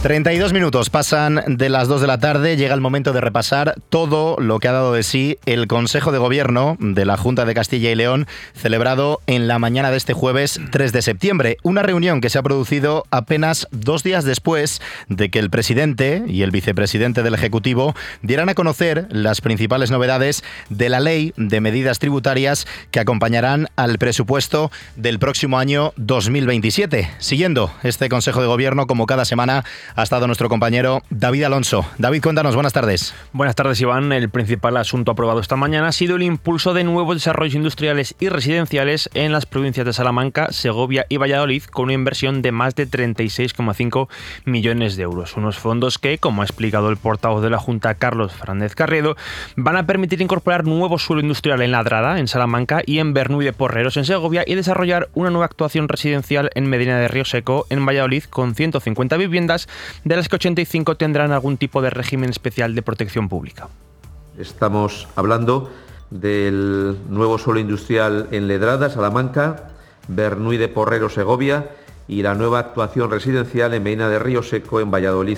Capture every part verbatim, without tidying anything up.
treinta y dos minutos pasan de las dos de la tarde. Llega el momento de repasar todo lo que ha dado de sí el Consejo de Gobierno de la Junta de Castilla y León, celebrado en la mañana de este jueves tres de septiembre. Una reunión que se ha producido apenas dos días después de que el presidente y el vicepresidente del Ejecutivo dieran a conocer las principales novedades de la Ley de Medidas Tributarias que acompañarán al presupuesto del próximo año dos mil veintisiete. Siguiendo este Consejo de Gobierno, como cada semana, ha estado nuestro compañero David Alonso. David, cuéntanos, buenas tardes. Buenas tardes, Iván. El principal asunto aprobado esta mañana ha sido el impulso de nuevos desarrollos industriales y residenciales en las provincias de Salamanca, Segovia y Valladolid, con una inversión de más de treinta y seis coma cinco millones de euros. Unos fondos que, como ha explicado el portavoz de la Junta, Carlos Fernández Carriedo, van a permitir incorporar nuevo suelo industrial en Ladrada, en Salamanca, y en Bernuy de Porreros, en Segovia, y desarrollar una nueva actuación residencial en Medina de Río Seco, en Valladolid, con ciento cincuenta viviendas, de las que ochenta y cinco tendrán algún tipo de régimen especial de protección pública. Estamos hablando del nuevo suelo industrial en Ladrada, Salamanca, Bernuy de Porrero, Segovia, y la nueva actuación residencial en Medina de Río Seco, en Valladolid.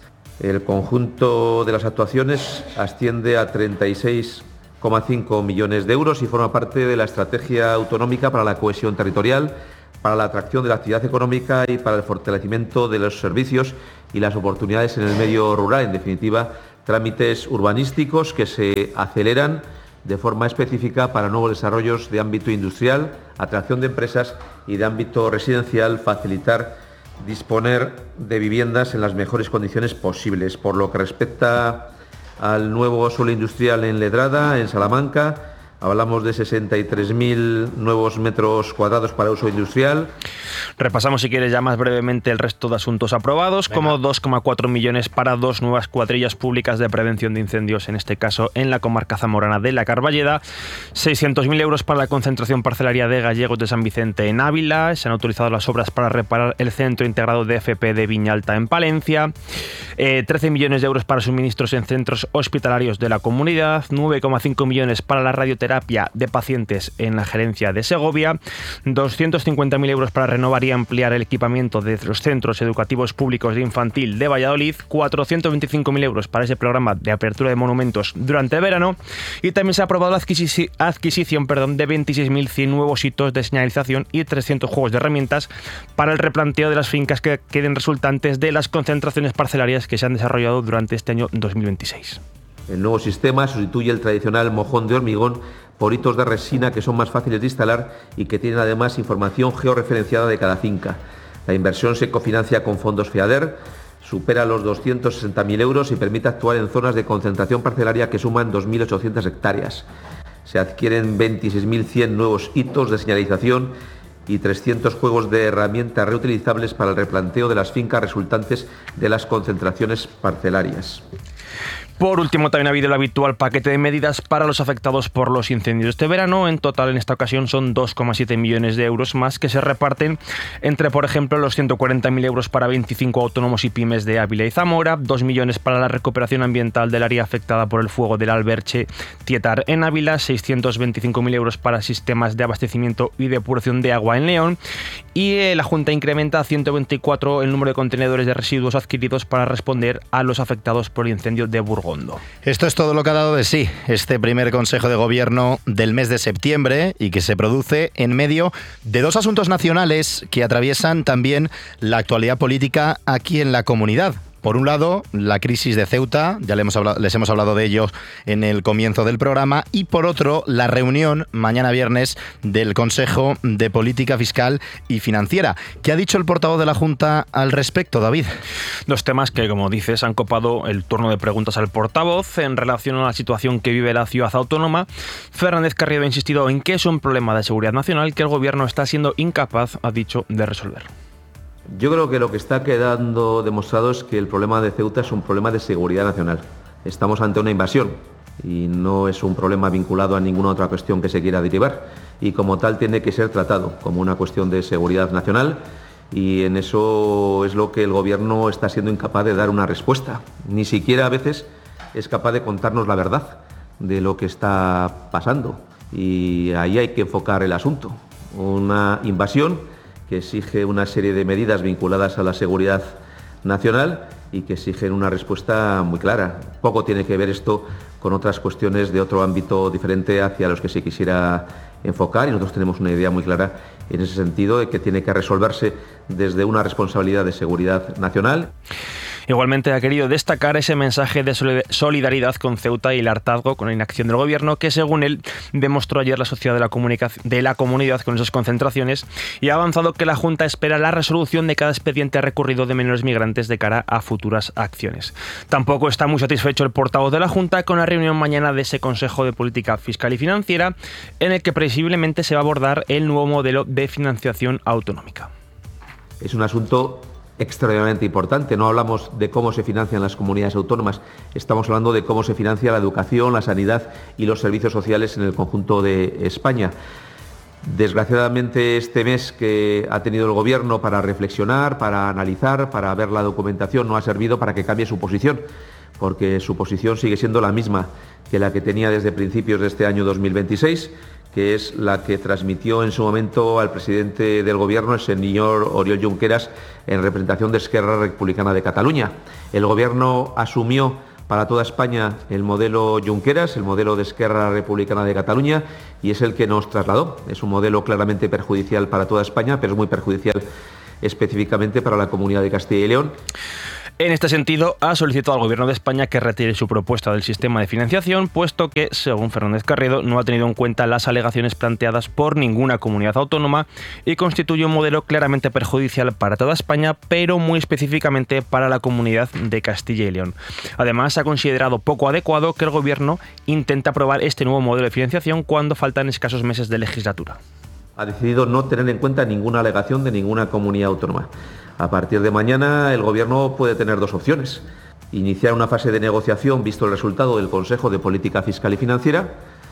El conjunto de las actuaciones asciende a treinta y seis coma cinco millones de euros y forma parte de la estrategia autonómica para la cohesión territorial, para la atracción de la actividad económica y para el fortalecimiento de los servicios y las oportunidades en el medio rural. En definitiva, trámites urbanísticos que se aceleran de forma específica para nuevos desarrollos de ámbito industrial, atracción de empresas y de ámbito residencial, facilitar disponer de viviendas en las mejores condiciones posibles. Por lo que respecta al nuevo suelo industrial en Ladrada, en Salamanca, hablamos de sesenta y tres mil nuevos metros cuadrados para uso industrial. Repasamos, si quieres, ya más brevemente el resto de asuntos aprobados. Venga. Como dos coma cuatro millones para dos nuevas cuadrillas públicas de prevención de incendios, en este caso en la comarca zamorana de la Carballeda, seiscientos mil euros para la concentración parcelaria de Gallegos de San Vicente en Ávila, se han autorizado las obras para reparar el centro integrado de F P de Viñalta en Palencia, eh, trece millones de euros para suministros en centros hospitalarios de la comunidad, nueve coma cinco millones para la radioterapia de pacientes en la gerencia de Segovia, doscientos cincuenta mil euros para renovar y ampliar el equipamiento de los centros educativos públicos de infantil de Valladolid, cuatrocientos veinticinco mil euros para ese programa de apertura de monumentos durante el verano, y también se ha aprobado la adquisi- adquisición perdón, de veintiséis mil cien nuevos hitos de señalización y trescientos juegos de herramientas para el replanteo de las fincas que queden resultantes de las concentraciones parcelarias que se han desarrollado durante este año dos mil veintiséis. El nuevo sistema sustituye el tradicional mojón de hormigón por hitos de resina que son más fáciles de instalar y que tienen además información georreferenciada de cada finca. La inversión se cofinancia con fondos FEADER, supera los doscientos sesenta mil euros y permite actuar en zonas de concentración parcelaria que suman dos mil ochocientas hectáreas. Se adquieren veintiséis mil cien nuevos hitos de señalización y trescientos juegos de herramientas reutilizables para el replanteo de las fincas resultantes de las concentraciones parcelarias. Por último, también ha habido el habitual paquete de medidas para los afectados por los incendios este verano. En total, en esta ocasión, son dos coma siete millones de euros más que se reparten entre, por ejemplo, los ciento cuarenta mil euros para veinticinco autónomos y pymes de Ávila y Zamora, dos millones para la recuperación ambiental del área afectada por el fuego del Alberche Tietar en Ávila, seiscientos veinticinco mil euros para sistemas de abastecimiento y depuración de agua en León, y eh, la Junta incrementa a ciento veinticuatro el número de contenedores de residuos adquiridos para responder a los afectados por el incendio de Burgos. Esto es todo lo que ha dado de sí este primer Consejo de Gobierno del mes de septiembre, y que se produce en medio de dos asuntos nacionales que atraviesan también la actualidad política aquí en la comunidad. Por un lado, la crisis de Ceuta, ya les hemos hablado, les hemos hablado de ello en el comienzo del programa, y por otro, la reunión mañana viernes del Consejo de Política Fiscal y Financiera. ¿Qué ha dicho el portavoz de la Junta al respecto, David? Dos temas que, como dices, han copado el turno de preguntas al portavoz. En relación a la situación que vive la ciudad autónoma, Fernández Carriedo ha insistido en que es un problema de seguridad nacional que el gobierno está siendo incapaz, ha dicho, de resolver. Yo creo que lo que está quedando demostrado es que el problema de Ceuta es un problema de seguridad nacional. Estamos ante una invasión y no es un problema vinculado a ninguna otra cuestión que se quiera derivar, y como tal tiene que ser tratado como una cuestión de seguridad nacional, y en eso es lo que el Gobierno está siendo incapaz de dar una respuesta. Ni siquiera a veces es capaz de contarnos la verdad de lo que está pasando, y ahí hay que enfocar el asunto. Una invasión que exige una serie de medidas vinculadas a la seguridad nacional y que exigen una respuesta muy clara. Poco tiene que ver esto con otras cuestiones de otro ámbito diferente hacia los que se quisiera enfocar, y nosotros tenemos una idea muy clara en ese sentido de que tiene que resolverse desde una responsabilidad de seguridad nacional. Igualmente ha querido destacar ese mensaje de solidaridad con Ceuta y el hartazgo con la inacción del gobierno que, según él, demostró ayer la sociedad de la, de la comunidad con esas concentraciones, y ha avanzado que la Junta espera la resolución de cada expediente recurrido de menores migrantes de cara a futuras acciones. Tampoco está muy satisfecho el portavoz de la Junta con la reunión mañana de ese Consejo de Política Fiscal y Financiera, en el que previsiblemente se va a abordar el nuevo modelo de financiación autonómica. Es un asunto extremadamente importante. No hablamos de cómo se financian las comunidades autónomas, estamos hablando de cómo se financia la educación, la sanidad y los servicios sociales en el conjunto de España. Desgraciadamente, este mes que ha tenido el Gobierno para reflexionar, para analizar, para ver la documentación, no ha servido para que cambie su posición, porque su posición sigue siendo la misma que la que tenía desde principios de este año dos mil veintiséis, que es la que transmitió en su momento al presidente del Gobierno, el señor Oriol Junqueras, en representación de Esquerra Republicana de Cataluña. El Gobierno asumió para toda España el modelo Junqueras, el modelo de Esquerra Republicana de Cataluña, y es el que nos trasladó. Es un modelo claramente perjudicial para toda España, pero es muy perjudicial específicamente para la Comunidad de Castilla y León. En este sentido, ha solicitado al Gobierno de España que retire su propuesta del sistema de financiación, puesto que, según Fernández Carriedo, no ha tenido en cuenta las alegaciones planteadas por ninguna comunidad autónoma y constituye un modelo claramente perjudicial para toda España, pero muy específicamente para la Comunidad de Castilla y León. Además, ha considerado poco adecuado que el Gobierno intente aprobar este nuevo modelo de financiación cuando faltan escasos meses de legislatura. Ha decidido no tener en cuenta ninguna alegación de ninguna comunidad autónoma. A partir de mañana, el Gobierno puede tener dos opciones: iniciar una fase de negociación visto el resultado del Consejo de Política Fiscal y Financiera,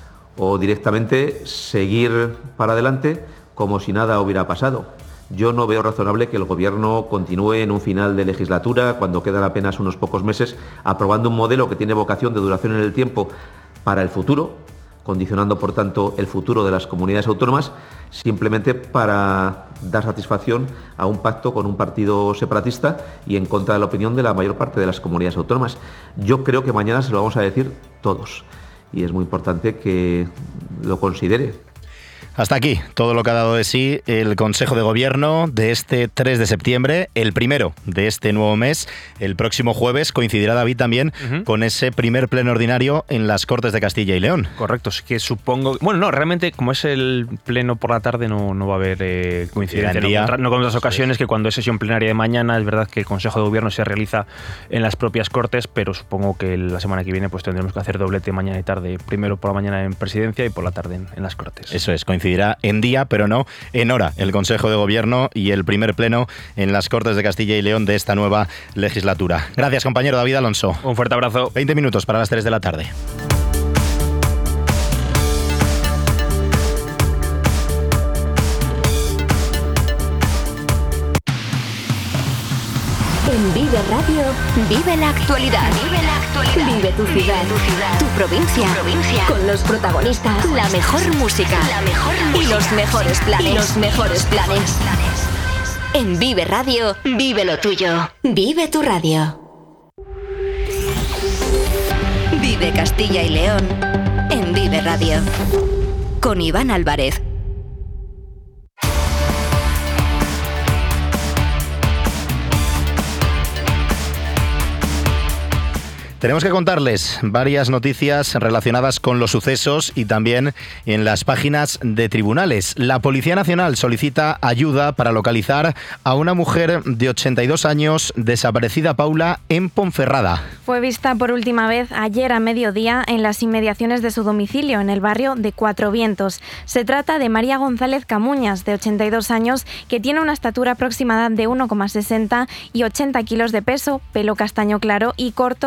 o directamente seguir para adelante como si nada hubiera pasado. Yo no veo razonable que el Gobierno continúe en un final de legislatura, cuando quedan apenas unos pocos meses, aprobando un modelo que tiene vocación de duración en el tiempo para el futuro, condicionando, por tanto, el futuro de las comunidades autónomas, simplemente para dar satisfacción a un pacto con un partido separatista y en contra de la opinión de la mayor parte de las comunidades autónomas. Yo creo que mañana se lo vamos a decir todos, y es muy importante que lo considere. Hasta aquí todo lo que ha dado de sí el Consejo de Gobierno de este tres de septiembre, el primero de este nuevo mes. El próximo jueves coincidirá, David, también uh-huh. con ese primer pleno ordinario en las Cortes de Castilla y León. Correcto, es que supongo... Bueno, no, realmente como es el pleno por la tarde no, no va a haber eh, coincidencia. Día, no, no como otras ocasiones, que cuando es sesión plenaria de mañana es verdad que el Consejo de Gobierno se realiza en las propias Cortes, pero supongo que la semana que viene pues tendremos que hacer doblete mañana y tarde, primero por la mañana en Presidencia y por la tarde en, en las Cortes. Eso es, coincidirá en día, pero no en hora, el Consejo de Gobierno y el primer pleno en las Cortes de Castilla y León de esta nueva legislatura. Gracias, compañero David Alonso. Un fuerte abrazo. veinte minutos para las tres de la tarde. En Vive Radio, vive la actualidad. Vive la actualidad. Vive tu ciudad, vive tu, ciudad. Tu, provincia. tu provincia. Con los protagonistas, la mejor música, la mejor música. Y los mejores planes. Y los mejores planes. En Vive Radio, vive lo tuyo. Vive tu radio. Vive Castilla y León en Vive Radio. Con Iván Álvarez. Tenemos que contarles varias noticias relacionadas con los sucesos y también en las páginas de tribunales. La Policía Nacional solicita ayuda para localizar a una mujer de ochenta y dos años desaparecida, Paula, en Ponferrada. Fue vista por última vez ayer a mediodía en las inmediaciones de su domicilio, en el barrio de Cuatro Vientos. Se trata de María González Camuñas, de ochenta y dos años, que tiene una estatura aproximada de uno coma sesenta y ochenta kilos de peso, pelo castaño claro y corto y ojos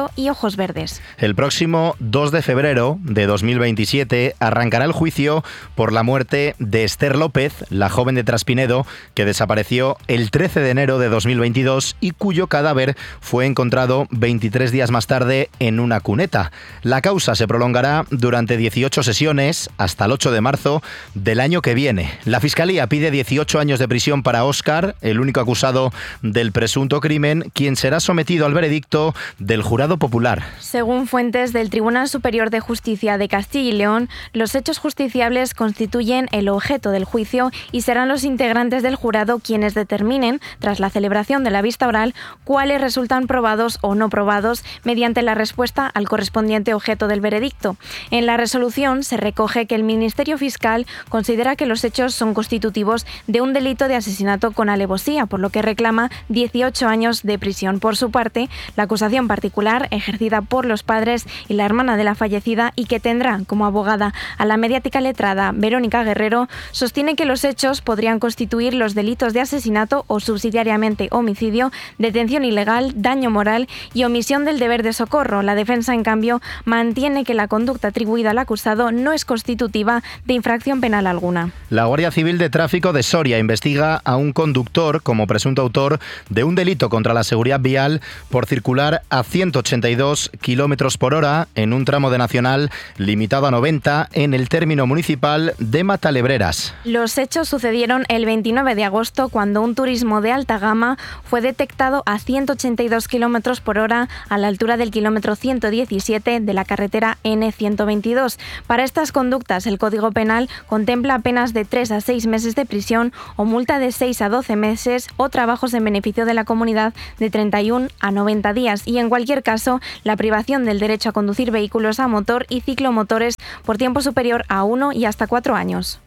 Ojos Verdes. El próximo dos de febrero de dos mil veintisiete arrancará el juicio por la muerte de Esther López, la joven de Traspinedo, que desapareció el trece de enero de dos mil veintidós y cuyo cadáver fue encontrado veintitrés días más tarde en una cuneta. La causa se prolongará durante dieciocho sesiones hasta el ocho de marzo del año que viene. La Fiscalía pide dieciocho años de prisión para Óscar, el único acusado del presunto crimen, quien será sometido al veredicto del jurado popular. Según fuentes del Tribunal Superior de Justicia de Castilla y León, los hechos justiciables constituyen el objeto del juicio y serán los integrantes del jurado quienes determinen, tras la celebración de la vista oral, cuáles resultan probados o no probados mediante la respuesta al correspondiente objeto del veredicto. En la resolución se recoge que el Ministerio Fiscal considera que los hechos son constitutivos de un delito de asesinato con alevosía, por lo que reclama dieciocho años de prisión. Por su parte, la acusación particular, ejercida por los padres y la hermana de la fallecida y que tendrá como abogada a la mediática letrada Verónica Guerrero, sostiene que los hechos podrían constituir los delitos de asesinato o subsidiariamente homicidio, detención ilegal, daño moral y omisión del deber de socorro. La defensa, en cambio, mantiene que la conducta atribuida al acusado no es constitutiva de infracción penal alguna. La Guardia Civil de Tráfico de Soria investiga a un conductor como presunto autor de un delito contra la seguridad vial por circular a ciento ochenta y dos kilómetros por hora en un tramo de Nacional limitado a noventa en el término municipal de Matalebreras. Los hechos sucedieron el veintinueve de agosto cuando un turismo de alta gama fue detectado a ciento ochenta y dos kilómetros por hora a la altura del kilómetro ciento diecisiete de la carretera ene ciento veintidós. Para estas conductas, el Código Penal contempla penas de tres a seis meses de prisión o multa de seis a doce meses o trabajos en beneficio de la comunidad de treinta y uno a noventa días y, en cualquier caso, la privación del derecho a conducir vehículos a motor y ciclomotores por tiempo superior a uno y hasta cuatro años.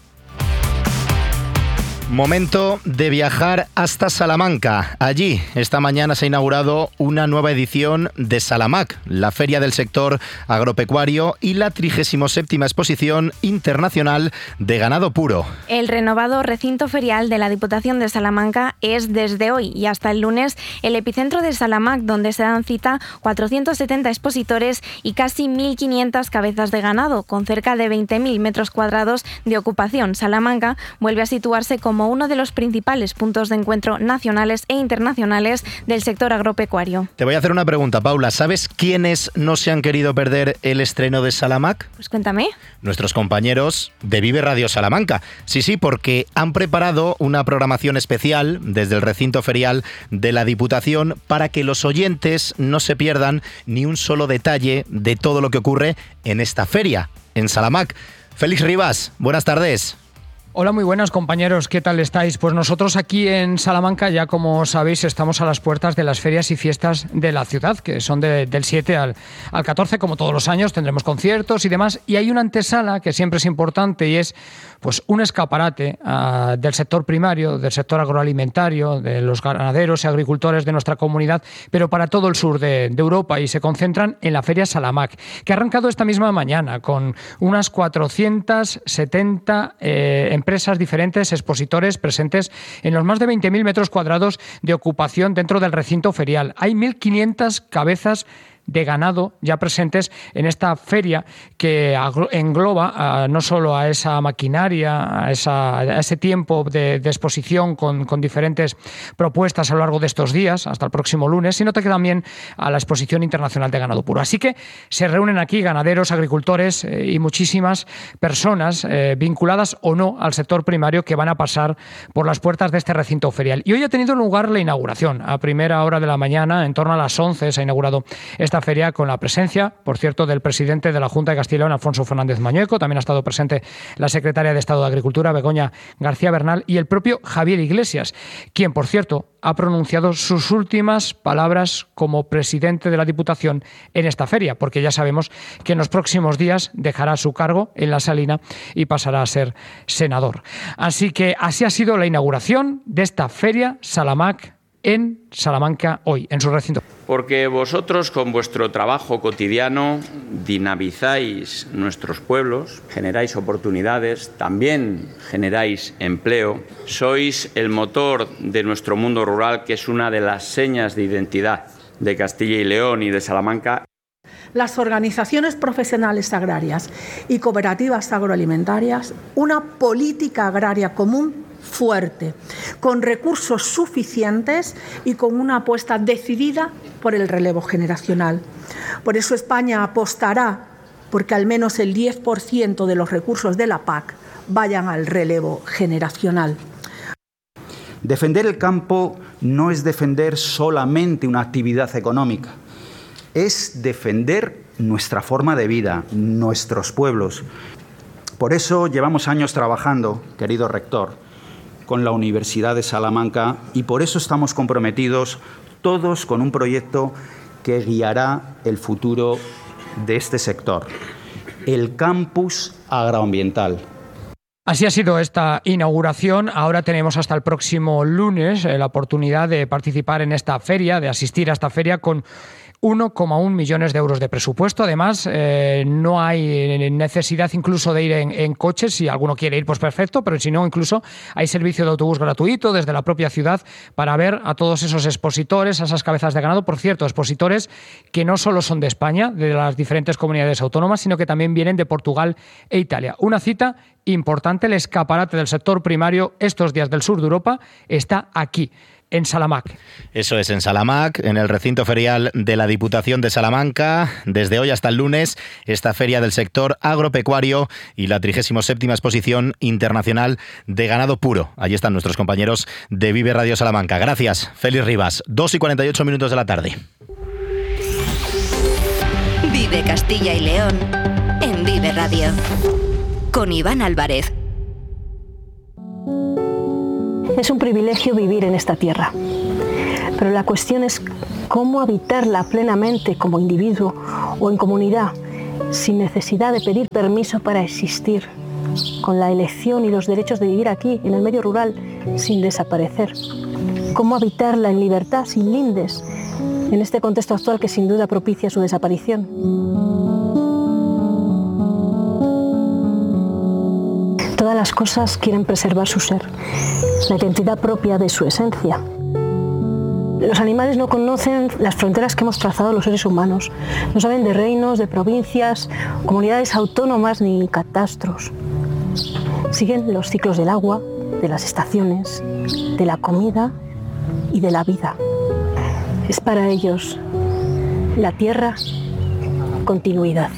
Momento de viajar hasta Salamanca. Allí, esta mañana se ha inaugurado una nueva edición de Salamac, la feria del sector agropecuario y la trigésima séptima exposición internacional de ganado puro. El renovado recinto ferial de la Diputación de Salamanca es desde hoy y hasta el lunes el epicentro de Salamac, donde se dan cita cuatrocientos setenta expositores y casi mil quinientas cabezas de ganado, con cerca de veinte mil metros cuadrados de ocupación. Salamanca vuelve a situarse como como uno de los principales puntos de encuentro nacionales e internacionales del sector agropecuario. Te voy a hacer una pregunta, Paula. ¿Sabes quiénes no se han querido perder el estreno de Salamac? Pues cuéntame. Nuestros compañeros de Vive Radio Salamanca. Sí, sí, porque han preparado una programación especial desde el recinto ferial de la Diputación para que los oyentes no se pierdan ni un solo detalle de todo lo que ocurre en esta feria, en Salamac. Félix Rivas, buenas tardes. Hola, muy buenas compañeros, ¿qué tal estáis? Pues nosotros aquí en Salamanca ya, como sabéis, estamos a las puertas de las ferias y fiestas de la ciudad, que son de, del siete al, al catorce, como todos los años, tendremos conciertos y demás, y hay una antesala que siempre es importante y es pues un escaparate uh, del sector primario, del sector agroalimentario, de los ganaderos y agricultores de nuestra comunidad, pero para todo el sur de, de Europa, y se concentran en la Feria Salamac, que ha arrancado esta misma mañana con unas cuatrocientas setenta eh, empresas diferentes, expositores presentes en los más de veinte mil metros cuadrados de ocupación dentro del recinto ferial. Hay mil quinientas cabezas de ganado ya presentes en esta feria que engloba uh, no solo a esa maquinaria, a, esa, a ese tiempo de, de exposición con, con diferentes propuestas a lo largo de estos días, hasta el próximo lunes, sino que también a la Exposición Internacional de Ganado Puro. Así que se reúnen aquí ganaderos, agricultores eh, y muchísimas personas eh, vinculadas o no al sector primario que van a pasar por las puertas de este recinto ferial. Y hoy ha tenido lugar la inauguración. A primera hora de la mañana, en torno a las once, se ha inaugurado esta feria con la presencia, por cierto, del presidente de la Junta de Castilla y León, Alfonso Fernández Mañueco. También ha estado presente la secretaria de Estado de Agricultura, Begoña García Bernal, y el propio Javier Iglesias, quien, por cierto, ha pronunciado sus últimas palabras como presidente de la Diputación en esta feria, porque ya sabemos que en los próximos días dejará su cargo en la Salina y pasará a ser senador. Así que así ha sido la inauguración de esta feria Salamac en Salamanca hoy, en su recinto. Porque vosotros, con vuestro trabajo cotidiano, dinamizáis nuestros pueblos, generáis oportunidades, también generáis empleo, sois el motor de nuestro mundo rural, que es una de las señas de identidad de Castilla y León y de Salamanca. las organizaciones profesionales agrarias y cooperativas agroalimentarias una política agraria común fuerte, con recursos suficientes y con una apuesta decidida por el relevo generacional. Por eso España apostará porque al menos el diez por ciento de los recursos de la P A C vayan al relevo generacional. Defender el campo no es defender solamente una actividad económica, es defender nuestra forma de vida, nuestros pueblos. Por eso llevamos años trabajando, querido rector, con la Universidad de Salamanca y por eso estamos comprometidos todos con un proyecto que guiará el futuro de este sector, el campus agroambiental. Así ha sido esta inauguración. Ahora tenemos hasta el próximo lunes eh, la oportunidad de participar en esta feria, de asistir a esta feria con uno coma uno millones de euros de presupuesto. Además, eh, no hay necesidad incluso de ir en, en coche. Si alguno quiere ir, pues perfecto, pero si no, incluso hay servicio de autobús gratuito desde la propia ciudad para ver a todos esos expositores, a esas cabezas de ganado. Por cierto, expositores que no solo son de España, de las diferentes comunidades autónomas, sino que también vienen de Portugal e Italia. Una cita importante, el escaparate del sector primario estos días del sur de Europa está aquí, en Salamac. Eso es, en Salamac, en el recinto ferial de la Diputación de Salamanca. Desde hoy hasta el lunes, esta feria del sector agropecuario y la trigésima séptima exposición internacional de ganado puro. Allí están nuestros compañeros de Vive Radio Salamanca. Gracias, Félix Rivas. dos y cuarenta y ocho minutos de la tarde. Vive Castilla y León en Vive Radio. Con Iván Álvarez. Es un privilegio vivir en esta tierra, pero la cuestión es cómo habitarla plenamente como individuo o en comunidad, sin necesidad de pedir permiso para existir, con la elección y los derechos de vivir aquí, en el medio rural, sin desaparecer. Cómo habitarla en libertad, sin lindes, en este contexto actual que sin duda propicia su desaparición. Todas las cosas quieren preservar su ser, la identidad propia de su esencia. Los animales no conocen las fronteras que hemos trazado los seres humanos. No saben de reinos, de provincias, comunidades autónomas ni catastros. Siguen los ciclos del agua, de las estaciones, de la comida y de la vida. Es para ellos la tierra, continuidad.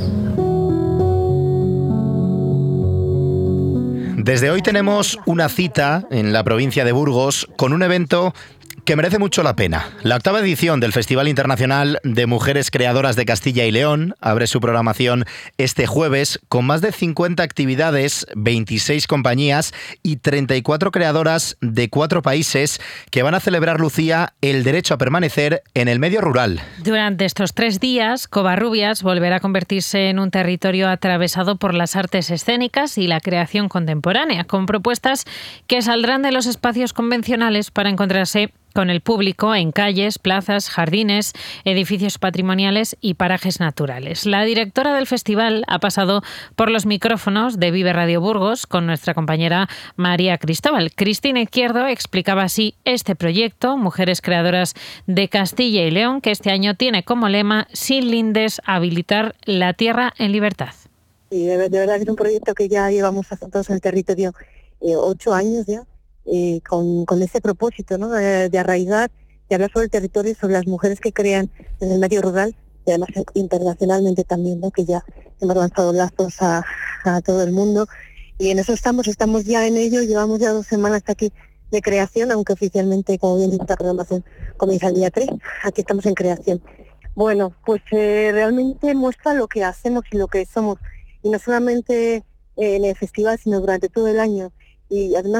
Desde hoy tenemos una cita en la provincia de Burgos con un evento que merece mucho la pena. La octava edición del Festival Internacional de Mujeres Creadoras de Castilla y León abre su programación este jueves con más de cincuenta actividades, veintiséis compañías y treinta y cuatro creadoras de cuatro países que van a celebrar, Lucía, el derecho a permanecer en el medio rural. Durante estos tres días, Covarrubias volverá a convertirse en un territorio atravesado por las artes escénicas y la creación contemporánea, con propuestas que saldrán de los espacios convencionales para encontrarse con el público en calles, plazas, jardines, edificios patrimoniales y parajes naturales. La directora del festival ha pasado por los micrófonos de Vive Radio Burgos con nuestra compañera María Cristóbal. Cristina Izquierdo explicaba así este proyecto, Mujeres Creadoras de Castilla y León, que este año tiene como lema Sin lindes, habilitar la tierra en libertad. Y de, de verdad es un proyecto que ya llevamos asentados en el territorio eh, ocho años ya. Eh, con, con ese propósito, ¿no? de, de arraigar, de hablar sobre el territorio, sobre las mujeres que crean en el medio rural y además internacionalmente también, ¿no? que ya hemos lanzado lazos a, a todo el mundo y en eso estamos, estamos ya en ello, llevamos ya dos semanas aquí de creación, aunque oficialmente, como bien dice, la programación comienza el día tres, aquí estamos en creación. Bueno, pues eh, realmente muestra lo que hacemos y lo que somos, y no solamente eh, en el festival, sino durante todo el año, y además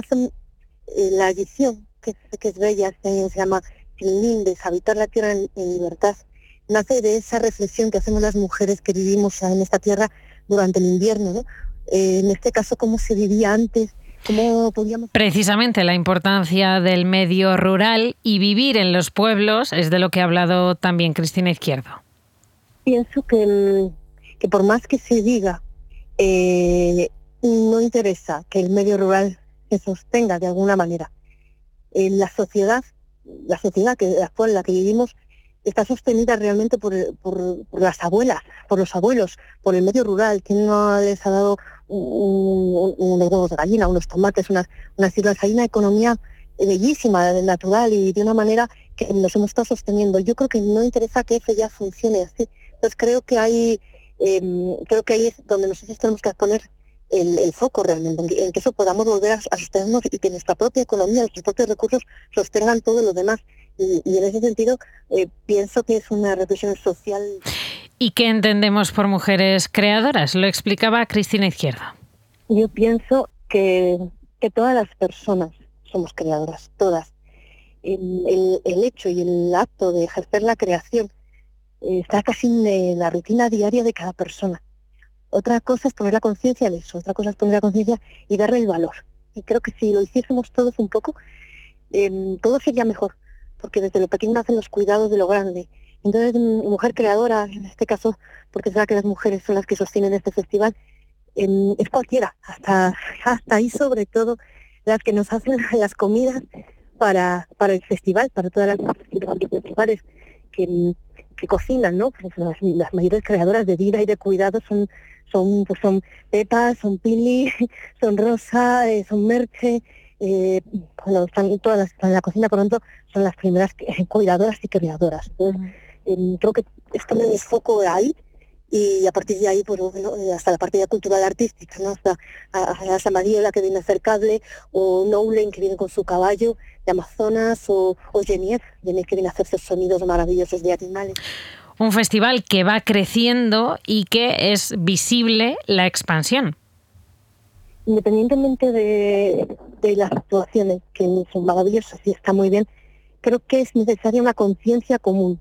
la edición, que, que es bella, se, se llama Sin lindes, habitar la tierra en, en libertad, nace de esa reflexión que hacemos las mujeres que vivimos en esta tierra durante el invierno, ¿no? Eh, en este caso, cómo se vivía antes, cómo podíamos... Precisamente la importancia del medio rural y vivir en los pueblos es de lo que ha hablado también Cristina Izquierdo. Pienso que, que por más que se diga, eh, no interesa que el medio rural se sostenga de alguna manera. En la sociedad, la sociedad que actual en la que vivimos, está sostenida realmente por, por, por las abuelas, por los abuelos, por el medio rural. ¿Quién no les ha dado un, un, unos huevos de gallina, unos tomates, unas, unas islas? Hay una economía bellísima, natural y de una manera que nos hemos estado sosteniendo. Yo creo que no interesa que eso ya funcione así. Entonces creo que hay, eh, creo que ahí es donde nosotros tenemos que poner el, el foco realmente, en que, en que eso podamos volver a, a sostenernos y que nuestra propia economía, nuestros propios recursos sostengan todo lo demás. Y, y en ese sentido eh, pienso que es una reflexión social. ¿Y qué entendemos por mujeres creadoras? Lo explicaba Cristina Izquierdo. Yo pienso que, que todas las personas somos creadoras, todas. El, el, el hecho y el acto de ejercer la creación eh, está casi en la rutina diaria de cada persona. Otra cosa es poner la conciencia en eso, otra cosa es poner la conciencia y darle el valor. Y creo que si lo hiciésemos todos un poco, eh, todo sería mejor, porque desde lo pequeño hacen los cuidados de lo grande. Entonces, mujer creadora, en este caso, porque es verdad que las mujeres son las que sostienen este festival, eh, es cualquiera, hasta, hasta ahí sobre todo las que nos hacen las comidas para, para el festival, para todas las festivales que, que cocinan, ¿no? Pues las, las mayores creadoras de vida y de cuidado son son pues son Pepa, son Pili, son Rosa, eh, son Merche, eh, bueno, están todas las están en la cocina, por lo tanto son las primeras cuidadoras y creadoras. Entonces, eh, creo que esto me desfoco ahí. Y a partir de ahí, pues, bueno, hasta la parte cultural artística, ¿no? Hasta a, a San Mariola, que viene a hacer cable, o Noulen, que viene con su caballo de Amazonas, o, o Geniev, que viene a hacer esos sonidos maravillosos de animales. Un festival que va creciendo y que es visible la expansión. Independientemente de, de las actuaciones, que son maravillosas y está muy bien, creo que es necesaria una conciencia común.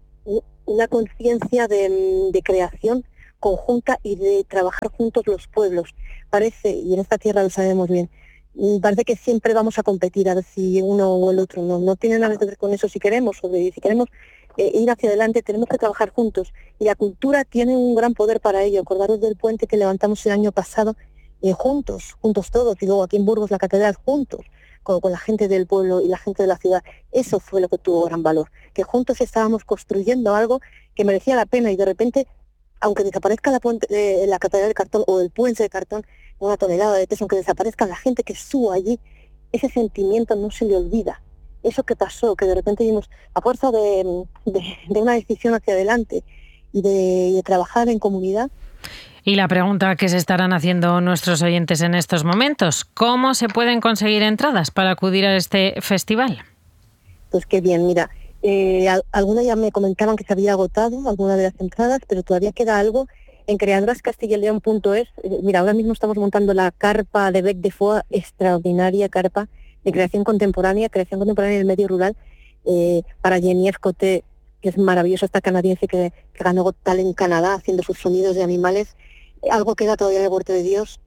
Una conciencia de, de creación conjunta y de trabajar juntos los pueblos. Parece, y en esta tierra lo sabemos bien, parece que siempre vamos a competir a ver si uno o el otro. No, no tiene nada que ver con eso. Si queremos sobrevivir, si queremos eh, ir hacia adelante, tenemos que trabajar juntos. Y la cultura tiene un gran poder para ello. Acordaros del puente que levantamos el año pasado, eh, juntos, juntos todos, y luego aquí en Burgos la catedral, juntos. Con, con la gente del pueblo y la gente de la ciudad. Eso fue lo que tuvo gran valor, que juntos estábamos construyendo algo que merecía la pena y de repente, aunque desaparezca la, puente, eh, la catedral de cartón o el puente de cartón, una tonelada de teso, aunque desaparezca la gente que estuvo allí, ese sentimiento no se le olvida. Eso que pasó, que de repente vimos, a fuerza de, de, de una decisión hacia adelante y de, de trabajar en comunidad. Y la pregunta que se estarán haciendo nuestros oyentes en estos momentos, ¿cómo se pueden conseguir entradas para acudir a este festival? Pues qué bien, mira, eh, algunas ya me comentaban que se había agotado alguna de las entradas, pero todavía queda algo en creadoras castilla y león punto es. Eh, mira, ahora mismo estamos montando la carpa de Bec de Foix, extraordinaria carpa de creación contemporánea, creación contemporánea del medio rural, eh, para Geniev Coté, que es maravillosa, esta canadiense que, que ganó Got Talent en Canadá haciendo sus sonidos de animales. Algo queda todavía en el Huerto de Dios.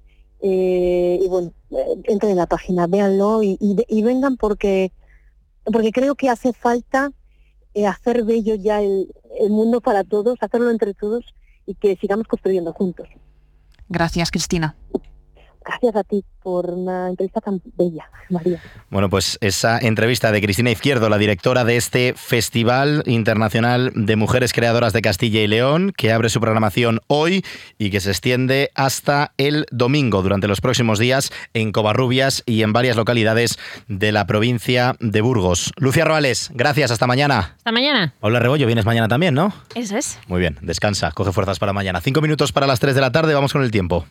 Eh, y bueno, eh, entren en la página, véanlo y, y, y vengan porque, porque creo que hace falta eh, hacer bello ya el, el mundo para todos, hacerlo entre todos y que sigamos construyendo juntos. Gracias, Cristina. Gracias a ti por una entrevista tan bella, María. Bueno, pues esa entrevista de Cristina Izquierdo, la directora de este Festival Internacional de Mujeres Creadoras de Castilla y León, que abre su programación hoy y que se extiende hasta el domingo, durante los próximos días, en Covarrubias y en varias localidades de la provincia de Burgos. Lucía Roales, gracias, hasta mañana. Hasta mañana. Paula Rebollo, vienes mañana también, ¿no? Eso es. Muy bien, descansa, coge fuerzas para mañana. Cinco minutos para las tres de la tarde, vamos con el tiempo.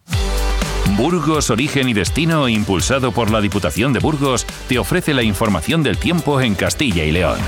Burgos, Origen y Destino, impulsado por la Diputación de Burgos, te ofrece la información del tiempo en Castilla y León.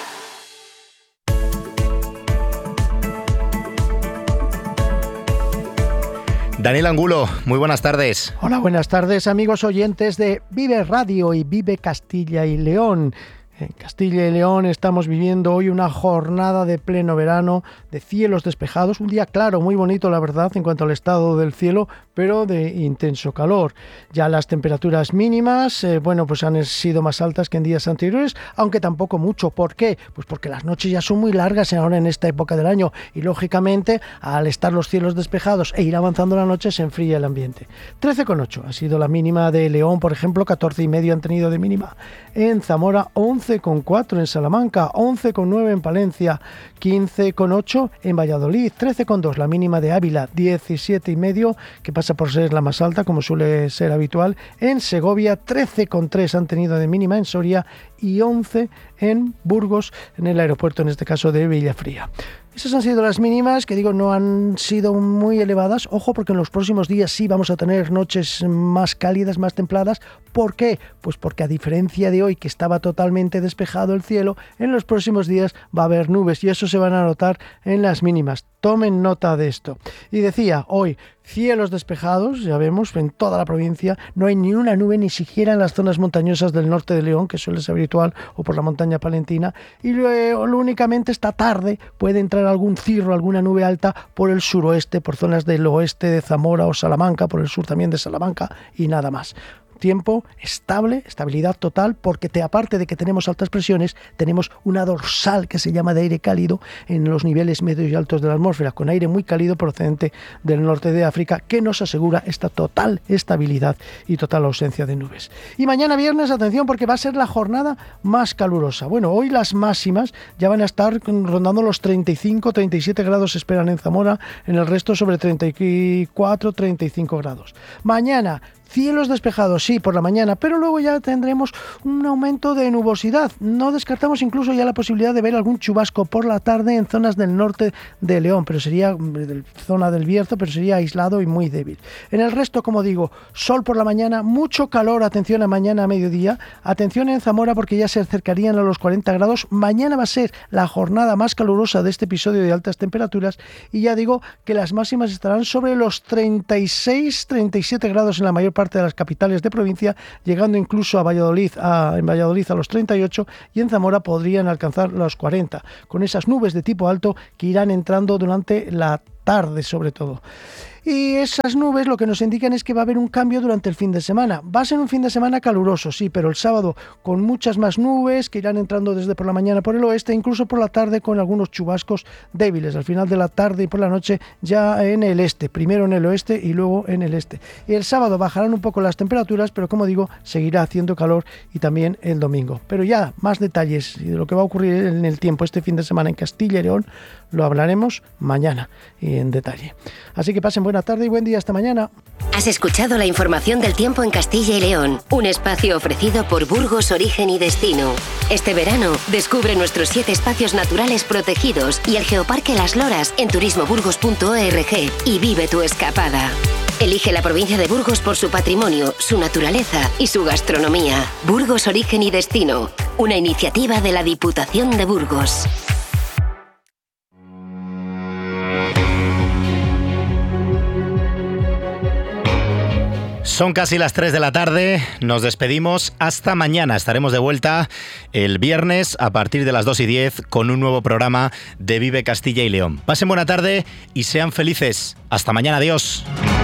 Daniel Angulo, muy buenas tardes. Hola, buenas tardes, amigos oyentes de Vive Radio y Vive Castilla y León. En Castilla y León estamos viviendo hoy una jornada de pleno verano, de cielos despejados, un día claro, muy bonito la verdad en cuanto al estado del cielo, pero de intenso calor. Ya las temperaturas mínimas, eh, bueno, pues han sido más altas que en días anteriores, aunque tampoco mucho. ¿Por qué? Pues porque las noches ya son muy largas ahora en esta época del año y lógicamente al estar los cielos despejados e ir avanzando la noche se enfría el ambiente. trece coma ocho ha sido la mínima de León, por ejemplo, catorce y medio han tenido de mínima en Zamora, once once coma cuatro en Salamanca, once coma nueve en Palencia, quince coma ocho en Valladolid, trece coma dos la mínima de Ávila, diecisiete coma cinco, que pasa por ser la más alta, como suele ser habitual, en Segovia, trece coma tres han tenido de mínima en Soria y once en Burgos, en el aeropuerto, en este caso de Villafría. Esas han sido las mínimas, que digo, no han sido muy elevadas. Ojo, porque en los próximos días sí vamos a tener noches más cálidas, más templadas. ¿Por qué? Pues porque a diferencia de hoy, que estaba totalmente despejado el cielo, en los próximos días va a haber nubes y eso se van a notar en las mínimas. Tomen nota de esto. Y decía, hoy, cielos despejados, ya vemos, en toda la provincia, no hay ni una nube, ni siquiera en las zonas montañosas del norte de León, que suele ser habitual, o por la montaña palentina, y luego, lo únicamente esta tarde puede entrar algún cirro, alguna nube alta por el suroeste, por zonas del oeste de Zamora o Salamanca, por el sur también de Salamanca, y nada más. Tiempo estable, estabilidad total, porque te, aparte de que tenemos altas presiones, tenemos una dorsal que se llama de aire cálido en los niveles medios y altos de la atmósfera, con aire muy cálido procedente del norte de África, que nos asegura esta total estabilidad y total ausencia de nubes. Y mañana viernes, atención, porque va a ser la jornada más calurosa. Bueno, hoy las máximas ya van a estar rondando los treinta y cinco, treinta y siete grados, se esperan en Zamora, en el resto sobre treinta y cuatro, treinta y cinco grados. Mañana, cielos despejados, sí, por la mañana, pero luego ya tendremos un aumento de nubosidad. No descartamos incluso ya la posibilidad de ver algún chubasco por la tarde en zonas del norte de León, pero sería de zona del Bierzo, pero sería aislado y muy débil. En el resto, como digo, sol por la mañana, mucho calor, atención a mañana a mediodía, atención en Zamora porque ya se acercarían a los cuarenta grados. Mañana va a ser la jornada más calurosa de este episodio de altas temperaturas y ya digo que las máximas estarán sobre los treinta y seis, treinta y siete grados en la mayor parte parte de las capitales de provincia, llegando incluso a Valladolid, a, en Valladolid a los treinta y ocho y en Zamora podrían alcanzar los cuarenta, con esas nubes de tipo alto que irán entrando durante la tarde sobre todo. Y esas nubes lo que nos indican es que va a haber un cambio durante el fin de semana. Va a ser un fin de semana caluroso, sí, pero el sábado con muchas más nubes que irán entrando desde por la mañana por el oeste, incluso por la tarde con algunos chubascos débiles. Al final de la tarde y por la noche ya en el este, primero en el oeste y luego en el este. Y el sábado bajarán un poco las temperaturas, pero como digo, seguirá haciendo calor y también el domingo. Pero ya más detalles de lo que va a ocurrir en el tiempo este fin de semana en Castilla y León lo hablaremos mañana y en detalle. Así que pasen buena tarde y buen día. Hasta mañana. Has escuchado la información del tiempo en Castilla y León, un espacio ofrecido por Burgos Origen y Destino. Este verano descubre nuestros siete espacios naturales protegidos y el Geoparque Las Loras en turismo burgos punto org y vive tu escapada. Elige la provincia de Burgos por su patrimonio, su naturaleza y su gastronomía. Burgos Origen y Destino, una iniciativa de la Diputación de Burgos. Son casi las tres de la tarde, nos despedimos, hasta mañana, estaremos de vuelta el viernes a partir de las dos y diez con un nuevo programa de Vive Castilla y León. Pasen buena tarde y sean felices, hasta mañana, adiós.